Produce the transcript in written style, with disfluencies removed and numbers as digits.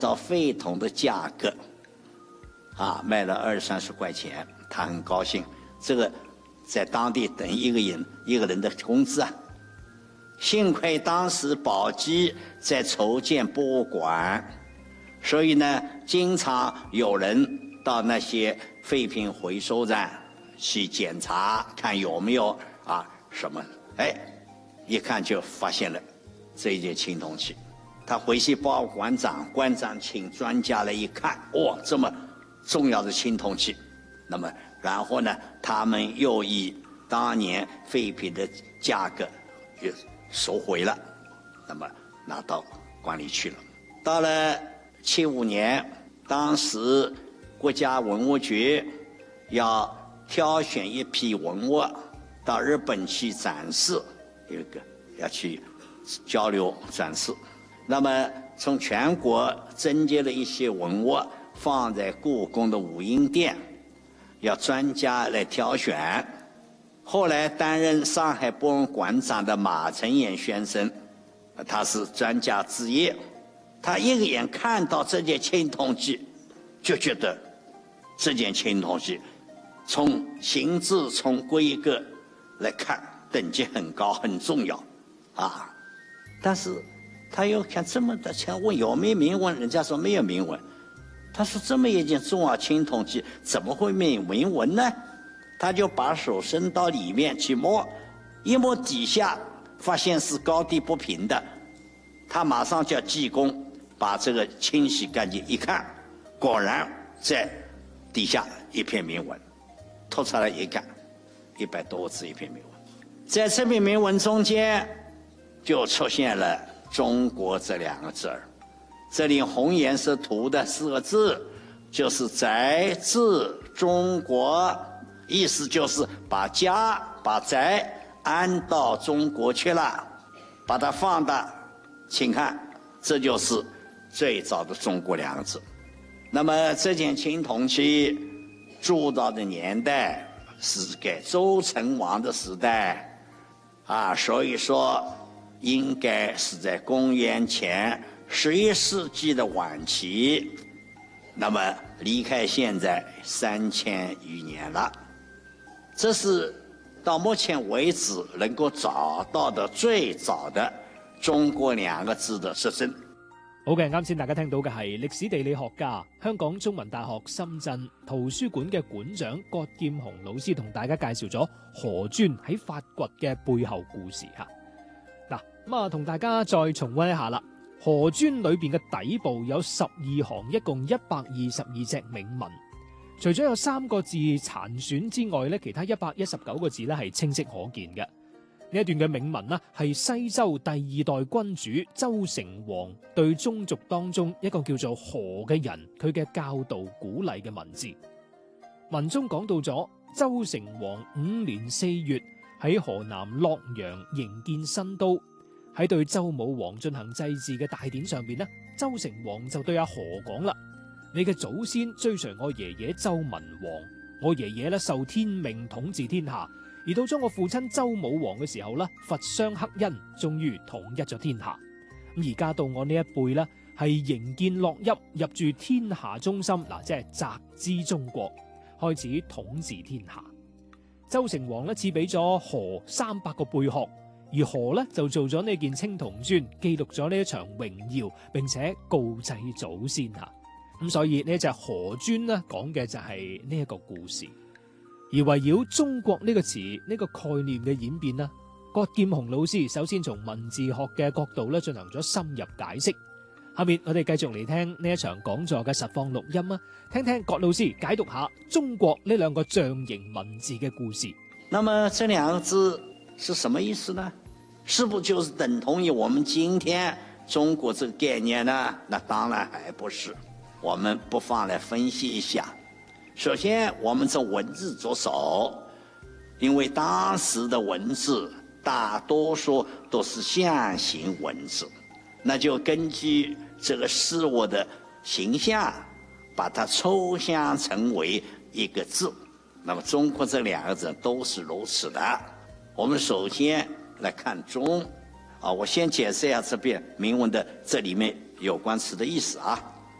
照废铜的价格，卖了20-30块钱，他很高兴。这个在当地等一个人的工资啊。幸亏当时宝鸡在筹建博物馆，所以呢，经常有人到那些废品回收站去检查，看有没有什么，一看就发现了这一件青铜器。他回去报馆长，馆长请专家来一看，这么重要的青铜器，那么然后呢，他们又以当年废品的价格又收回了，那么拿到馆里去了。到了75年，当时国家文物局要挑选一批文物到日本去展示，要去交流展示。那么从全国征集了一些文物，放在故宫的武英殿，要专家来挑选。后来担任上海博物馆长的马承彦先生，他是专家之一，他一眼看到这件青铜器，就觉得这件青铜器从形制、从规格来看，等级很高，很重要但是他又看这么的钱，问有没有铭文，人家说没有铭文。他说这么一件重要青铜器，怎么会没有铭文呢？他就把手伸到里面去摸，一摸底下发现是高低不平的，他马上叫技工把这个清洗干净，一看，果然在底下一片铭文，拖出来一看，100多个字一片铭文，在这片铭文中间就出现了中国这2个字儿，这里红颜色涂的4个字就是宅治中国，意思就是把家把宅安到中国去了，把它放大，请看，这就是最早的中国2个字。那么这件青铜器铸造的年代是给周成王的时代所以说应该是在公元前11世纪的晚期，那么离开现在3000余年了。这是到目前为止能夠找到的最早的中國2個字的實證。 好嘅，啱先大家聽到嘅係歷史地理學家、香港中文大學深圳圖書館嘅館長葛劍雄老師同大家介紹咗何尊喺發掘嘅背後故事嚇。嗱，同大家再重溫一下啦。何尊裏邊嘅底部有12行，一共122隻銘文。除咗有3個字殘損之外咧，其他119個字咧係清晰可見嘅。呢一段嘅銘文啦，係西周第2代君主周成王對宗族當中一個叫做何嘅人，佢嘅教導鼓勵嘅文字。文中講到咗周成王5年4月喺河南洛陽營建新都，喺對周武王進行祭祀嘅大典上邊咧，周成王就對阿何講啦：你嘅祖先追隨我爺爺周文王，我爺爺咧受天命統治天下，而到咗我父親周武王嘅時候咧，伐商克殷，終於統一咗天下。咁而家到我呢一輩咧，係營建洛邑，入住天下中心，即係澤之中國，開始統治天下。周成王咧賜俾咗何300個貝殼，而何咧就做咗呢件青銅磚，記錄咗呢一場榮耀，並且告祭祖先嚇。咁所以呢隻何尊呢講嘅就係呢一個故事。而圍繞中國呢個詞呢個概念嘅演變啦，葛劍雄老師首先從文字學嘅角度咧進行咗深入解釋。下面我哋繼續嚟聽呢一場講座嘅實況錄音啊，聽聽葛老師解讀下中國呢2個象形文字嘅故事。 那麼這2個字是什麼意思呢？是不就是等同於我們今天中國這個概念呢？那當然還不是。我們不妨來分析一下。首先我們從文字着手，因為當時的文字大多數都是象形文字，那就根據這個事物的形象把它抽象成為一個字。那麼中國這2個字都是如此的。我們首先來看中我先解釋一下這篇銘文的這裡面有關詞的意思啊。